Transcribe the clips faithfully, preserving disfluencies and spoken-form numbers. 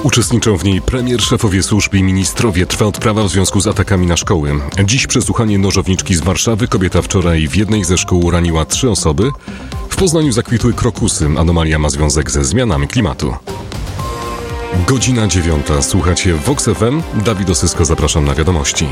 Uczestniczą w niej premier, szefowie służb i ministrowie. Trwa odprawa w związku z atakami na szkoły. Dziś przesłuchanie nożowniczki z Warszawy. Kobieta wczoraj w jednej ze szkół raniła trzy osoby. W Poznaniu zakwitły krokusy. Anomalia ma związek ze zmianami klimatu. Godzina dziewiąta. Słuchacie Vox F M. Dawid Osysko, zapraszam na wiadomości.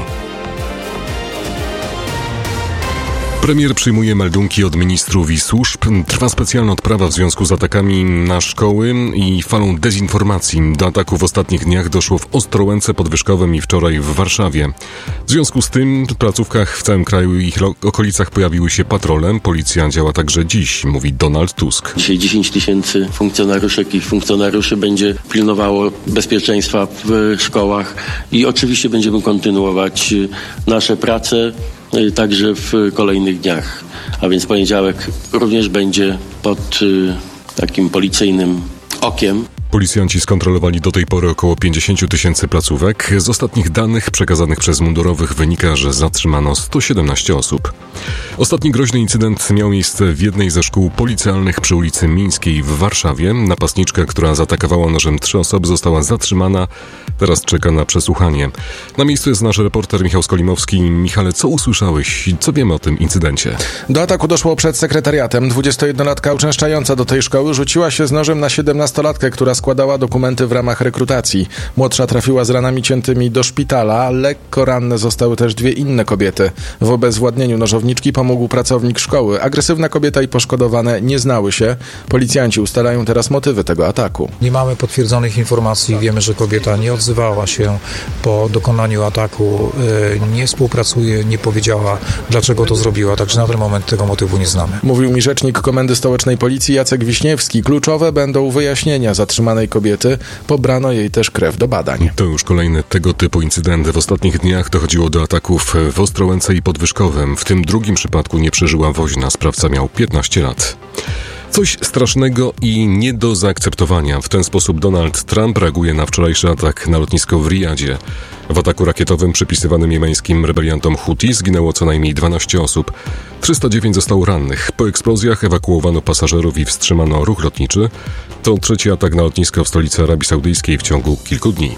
Premier przyjmuje meldunki od ministrów i służb. Trwa specjalna odprawa w związku z atakami na szkoły i falą dezinformacji. Do ataku w ostatnich dniach doszło w Ostrołęce Podwyżkowym i wczoraj w Warszawie. W związku z tym w placówkach w całym kraju i ich okolicach pojawiły się patrole. Policja działa także dziś, mówi Donald Tusk. Dzisiaj dziesięć tysięcy funkcjonariuszek i funkcjonariuszy będzie pilnowało bezpieczeństwa w szkołach i oczywiście będziemy kontynuować nasze prace także w kolejnych dniach, a więc poniedziałek również będzie pod y, takim policyjnym okiem. Policjanci skontrolowali do tej pory około pięćdziesiąt tysięcy placówek. Z ostatnich danych przekazanych przez mundurowych wynika, że zatrzymano sto siedemnaście osób. Ostatni groźny incydent miał miejsce w jednej ze szkół policjalnych przy ulicy Mińskiej w Warszawie. Napastniczka, która zaatakowała nożem trzy osoby, została zatrzymana. Teraz czeka na przesłuchanie. Na miejscu jest nasz reporter Michał Skolimowski. Michale, co usłyszałeś? Co wiemy o tym incydencie? Do ataku doszło przed sekretariatem. dwudziestojednolatka uczęszczająca do tej szkoły rzuciła się z nożem na siedemnastolatkę, która składała dokumenty w ramach rekrutacji. Młodsza trafiła z ranami ciętymi do szpitala. Lekko ranne zostały też dwie inne kobiety. W obezwładnieniu nożowniczki pomógł pracownik szkoły. Agresywna kobieta i poszkodowane nie znały się. Policjanci ustalają teraz motywy tego ataku. Nie mamy potwierdzonych informacji. Wiemy, że kobieta nie odzywała się po dokonaniu ataku, nie współpracuje, nie powiedziała, dlaczego to zrobiła. Także na ten moment tego motywu nie znamy. Mówił mi rzecznik Komendy Stołecznej Policji Jacek Wiśniewski. Kluczowe będą wyjaśnienia zatrzymanej kobiety. Pobrano jej też krew do badań. To już kolejny tego typu incydent. W ostatnich dniach dochodziło do ataków w Ostrołęce i Podwyżkowym. W tym drugim przypadku nie przeżyła woźna. Sprawca miał piętnaście lat. Coś strasznego i nie do zaakceptowania. W ten sposób Donald Trump reaguje na wczorajszy atak na lotnisko w Riyadzie. W ataku rakietowym przypisywanym jemeńskim rebeliantom Huti zginęło co najmniej dwanaście osób. trzysta dziewięć zostało rannych. Po eksplozjach ewakuowano pasażerów i wstrzymano ruch lotniczy. To trzeci atak na lotnisko w stolicy Arabii Saudyjskiej w ciągu kilku dni.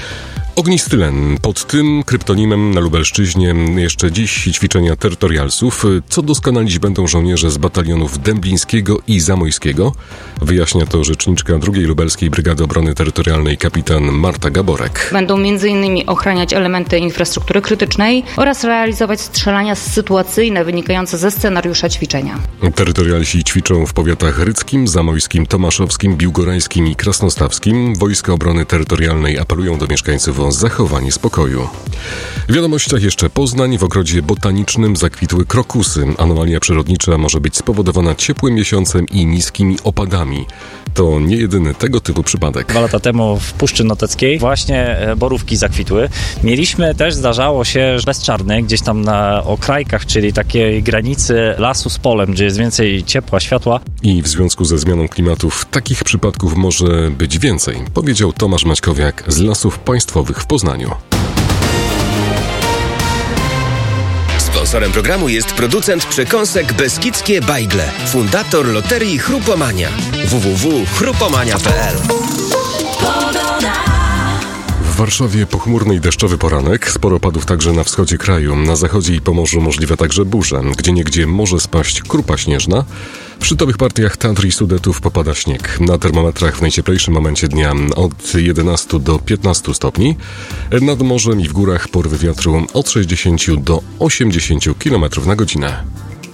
Ognisty Len. Pod tym kryptonimem na Lubelszczyźnie jeszcze dziś ćwiczenia terytorialsów. Co doskonalić będą żołnierze z batalionów dęblińskiego i zamojskiego? Wyjaśnia to rzeczniczka drugiej Lubelskiej Brygady Obrony Terytorialnej kapitan Marta Gaborek. Będą między innymi ochraniać elementy infrastruktury krytycznej oraz realizować strzelania sytuacyjne wynikające ze scenariusza ćwiczenia. Terytorialsi ćwiczą w powiatach ryckim, zamojskim, tomaszowskim, biłgorajskim i krasnostawskim. Wojska Obrony Terytorialnej apelują do mieszkańców o zachowanie spokoju. W wiadomościach jeszcze Poznań. W ogrodzie botanicznym zakwitły krokusy. Anomalia przyrodnicza może być spowodowana ciepłym miesiącem i niskimi opadami. To nie jedyny tego typu przypadek. Dwa lata temu w Puszczy Noteckiej właśnie borówki zakwitły. Mieliśmy też, zdarzało się, bezczarny gdzieś tam na okrajkach, czyli takiej granicy lasu z polem, gdzie jest więcej ciepła, światła. I w związku ze zmianą klimatu takich przypadków może być więcej, powiedział Tomasz Maćkowiak z Lasów Państwowych w Poznaniu. Sponsorem programu jest producent przekąsek Beskidzkie Bajgle, fundator loterii Chrupomania. w w w kropka chrupomania kropka p l. W Warszawie pochmurny i deszczowy poranek, sporo opadów także na wschodzie kraju. Na zachodzie i Pomorzu możliwe także burze. Gdzieniegdzie może spaść krupa śnieżna. W szczytowych partiach Tatr i Sudetów popada śnieg. Na termometrach w najcieplejszym momencie dnia od jedenastu do piętnastu stopni. Nad morzem i w górach porywy wiatru od sześćdziesięciu do osiemdziesięciu kilometrów na godzinę.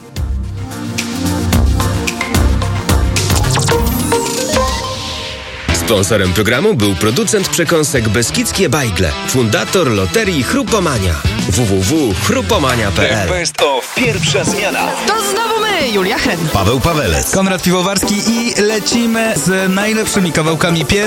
Sponsorem programu był producent przekąsek Beskidzkie Bajgle, fundator loterii Chrupomania. w w w kropka chrupomania kropka p l. Best of Pierwsza Zmiana. To znowu my, Julia Hren, Paweł Pawelec, Konrad Piwowarski i lecimy z najlepszymi kawałkami pierwszej